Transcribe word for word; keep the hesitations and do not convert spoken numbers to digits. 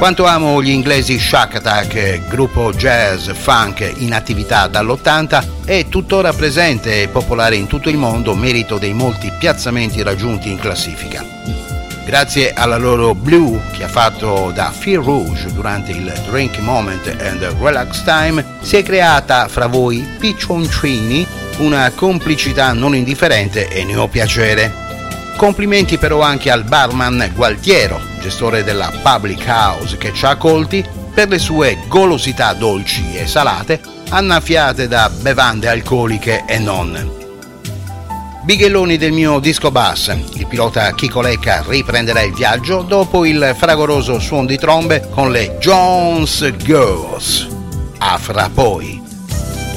Quanto amo gli inglesi Shack Attack, gruppo jazz funk in attività dall'ottanta e tuttora presente e popolare in tutto il mondo, merito dei molti piazzamenti raggiunti in classifica. Grazie alla loro Blue, che ha fatto da fil rouge durante il Drink Moment and Relax Time, si è creata fra voi piccioncini una complicità non indifferente e ne ho piacere. Complimenti però anche al barman Gualtiero, gestore della Public House, che ci ha accolti, per le sue golosità dolci e salate, annaffiate da bevande alcoliche e non. Bighelloni del mio disco bus, il pilota Chico Lecca riprenderà il viaggio dopo il fragoroso suono di trombe con le Jones Girls. A fra poi.